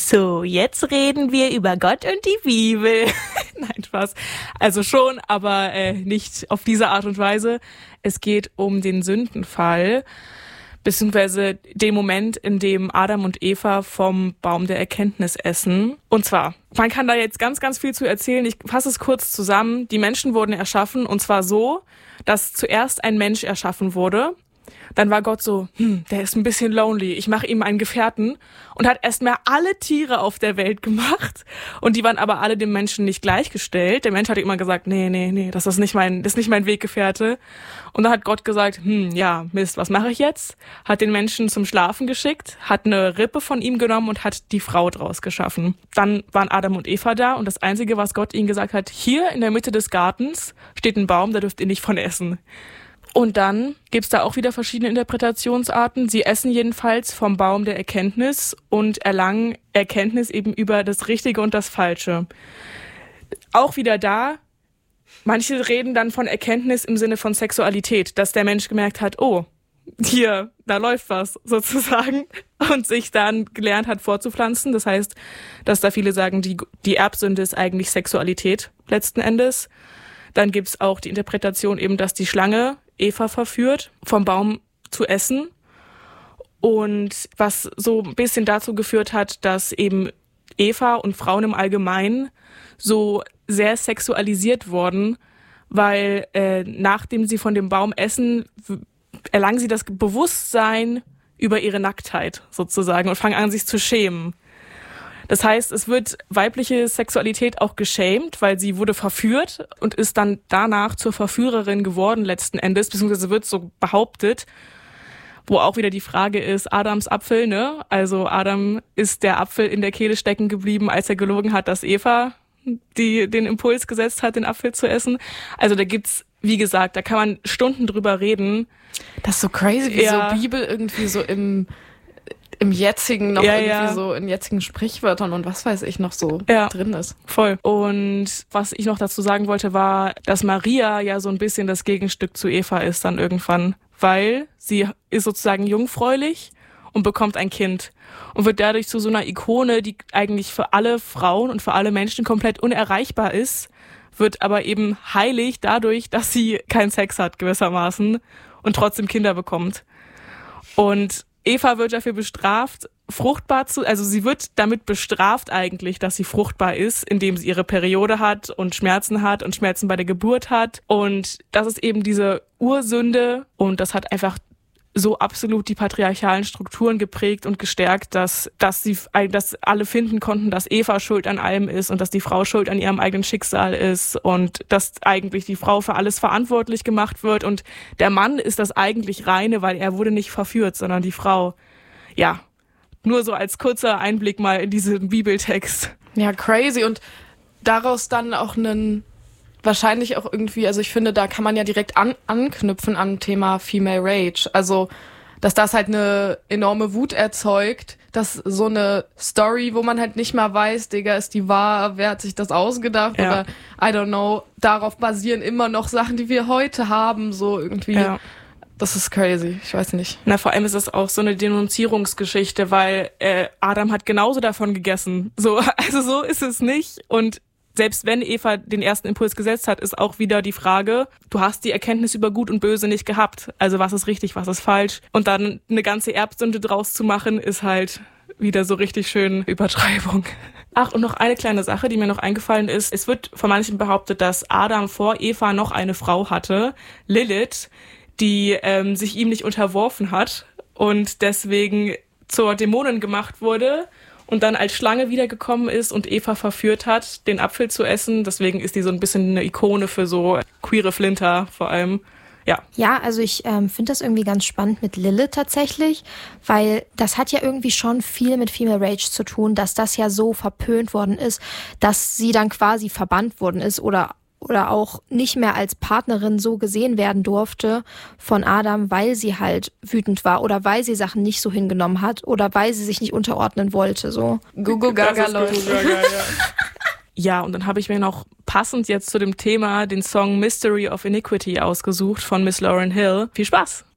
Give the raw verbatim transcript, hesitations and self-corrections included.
So, jetzt reden wir über Gott und die Bibel. Nein, Spaß. Also schon, aber äh, nicht auf diese Art und Weise. Es geht um den Sündenfall, beziehungsweise den Moment, in dem Adam und Eva vom Baum der Erkenntnis essen. Und zwar, man kann da jetzt ganz, ganz viel zu erzählen. Ich fasse es kurz zusammen. Die Menschen wurden erschaffen, und zwar so, dass zuerst ein Mensch erschaffen wurde. Dann war Gott so, hm, der ist ein bisschen lonely, ich mache ihm einen Gefährten, und hat erstmal alle Tiere auf der Welt gemacht, und die waren aber alle dem Menschen nicht gleichgestellt. Der Mensch hat immer gesagt, nee, nee, nee, das ist nicht mein, das ist nicht mein Weggefährte. Und dann hat Gott gesagt, hm, ja, Mist, was mache ich jetzt? Hat den Menschen zum Schlafen geschickt, hat eine Rippe von ihm genommen und hat die Frau draus geschaffen. Dann waren Adam und Eva da, und das Einzige, was Gott ihnen gesagt hat, hier in der Mitte des Gartens steht ein Baum, da dürft ihr nicht von essen. Und dann gibt's da auch wieder verschiedene Interpretationsarten. Sie essen jedenfalls vom Baum der Erkenntnis und erlangen Erkenntnis eben über das Richtige und das Falsche. Auch wieder da, manche reden dann von Erkenntnis im Sinne von Sexualität, dass der Mensch gemerkt hat, oh, hier, da läuft was sozusagen, und sich dann gelernt hat vorzupflanzen. Das heißt, dass da viele sagen, die, die Erbsünde ist eigentlich Sexualität letzten Endes. Dann gibt's auch die Interpretation eben, dass die Schlange Eva verführt, vom Baum zu essen, und was so ein bisschen dazu geführt hat, dass eben Eva und Frauen im Allgemeinen so sehr sexualisiert wurden, weil äh, nachdem sie von dem Baum essen, erlangen sie das Bewusstsein über ihre Nacktheit sozusagen und fangen an, sich zu schämen. Das heißt, es wird weibliche Sexualität auch geschämt, weil sie wurde verführt und ist dann danach zur Verführerin geworden letzten Endes, beziehungsweise wird so behauptet, wo auch wieder die Frage ist, Adams Apfel, ne? Also Adam ist der Apfel in der Kehle stecken geblieben, als er gelogen hat, dass Eva die den Impuls gesetzt hat, den Apfel zu essen. Also da gibt's, wie gesagt, da kann man Stunden drüber reden. Das ist so crazy, wie ja. so Bibel irgendwie so im im jetzigen noch ja, irgendwie ja. so in jetzigen Sprichwörtern und was weiß ich noch so ja, drin ist. Voll. Und was ich noch dazu sagen wollte, war, dass Maria ja so ein bisschen das Gegenstück zu Eva ist dann irgendwann, weil sie ist sozusagen jungfräulich und bekommt ein Kind und wird dadurch zu so einer Ikone, die eigentlich für alle Frauen und für alle Menschen komplett unerreichbar ist, wird aber eben heilig dadurch, dass sie keinen Sex hat gewissermaßen und trotzdem Kinder bekommt. Und Eva wird dafür bestraft, fruchtbar zu, also sie wird damit bestraft eigentlich, dass sie fruchtbar ist, indem sie ihre Periode hat und Schmerzen hat und Schmerzen bei der Geburt hat. Und das ist eben diese Ursünde, und das hat einfach so absolut die patriarchalen Strukturen geprägt und gestärkt, dass, dass sie, dass alle finden konnten, dass Eva schuld an allem ist und dass die Frau schuld an ihrem eigenen Schicksal ist und dass eigentlich die Frau für alles verantwortlich gemacht wird, und der Mann ist das eigentlich Reine, weil er wurde nicht verführt, sondern die Frau. Ja, nur so als kurzer Einblick mal in diesen Bibeltext. Ja, crazy, und daraus dann auch einen wahrscheinlich auch irgendwie, also ich finde, da kann man ja direkt an, anknüpfen am Thema Female Rage. Also, dass das halt eine enorme Wut erzeugt, dass so eine Story, wo man halt nicht mal weiß, Digga, ist die wahr, wer hat sich das ausgedacht, ja. oder I don't know, darauf basieren immer noch Sachen, die wir heute haben, so irgendwie. Ja. Das ist crazy, ich weiß nicht. Na, vor allem ist es auch so eine Denunzierungsgeschichte, weil äh, Adam hat genauso davon gegessen. So, also so ist es nicht, und selbst wenn Eva den ersten Impuls gesetzt hat, ist auch wieder die Frage, du hast die Erkenntnis über Gut und Böse nicht gehabt. Also was ist richtig, was ist falsch? Und dann eine ganze Erbsünde draus zu machen, ist halt wieder so richtig schön Übertreibung. Ach, und noch eine kleine Sache, die mir noch eingefallen ist. Es wird von manchen behauptet, dass Adam vor Eva noch eine Frau hatte, Lilith, die ähm, sich ihm nicht unterworfen hat und deswegen zur Dämonin gemacht wurde und dann als Schlange wiedergekommen ist und Eva verführt hat, den Apfel zu essen. Deswegen ist die so ein bisschen eine Ikone für so queere Flinter vor allem. Ja. Ja, also ich ähm, finde das irgendwie ganz spannend mit Lilith tatsächlich, weil das hat ja irgendwie schon viel mit Female Rage zu tun, dass das ja so verpönt worden ist, dass sie dann quasi verbannt worden ist oder oder auch nicht mehr als Partnerin so gesehen werden durfte von Adam, weil sie halt wütend war oder weil sie Sachen nicht so hingenommen hat oder weil sie sich nicht unterordnen wollte. So. Gugu Gaga, Leute. Ja, und dann habe ich mir noch passend jetzt zu dem Thema den Song Mystery of Iniquity ausgesucht von Miss Lauryn Hill. Viel Spaß!